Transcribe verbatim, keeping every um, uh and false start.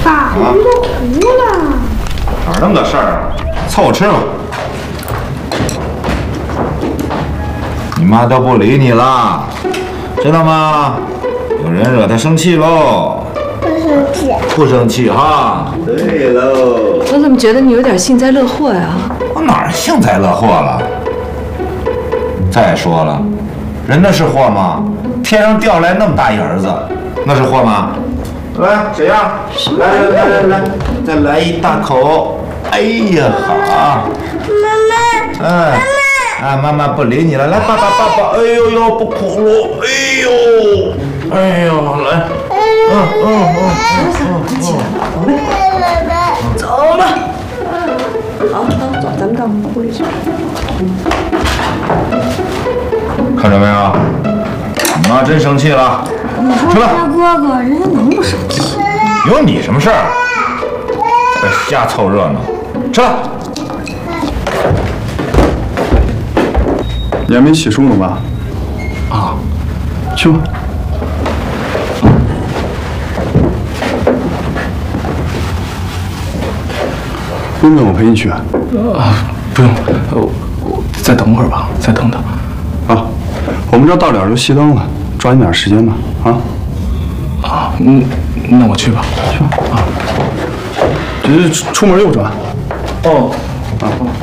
爸，鱼都糊了。 哪那么个事儿啊？凑合吃吧。你妈都不理你了，知道吗？有人惹她生气喽。 不生气。 不生气哈。对喽。 我怎么觉得你有点幸灾乐祸呀？ 我哪儿幸灾乐祸了？再说了，人那是祸吗？天上掉下来那么大一儿子，那是祸吗？来，谁呀？来来来来来，再来一大口。哎呀，好。 妈妈。 哎。啊，妈妈不理你了，来抱抱抱抱。哎呦呦，不哭了。哎呦，哎呦，来。嗯嗯嗯嗯嗯。 走了。好，好，走，咱们到屋里去。 看着没有？你妈真生气了。 你说他哥哥，人家能不生气？ 有你什么事儿？在这瞎凑热闹。吃了。 你还没洗漱呢吧？啊，去吧。用不用我陪你去啊？ 啊，不用，我我再等会儿吧，再等等。 啊，我们这到点就熄灯了，抓紧点时间吧。啊。 啊，嗯，那我去吧。 去吧。啊。这出门右转。 哦。 啊。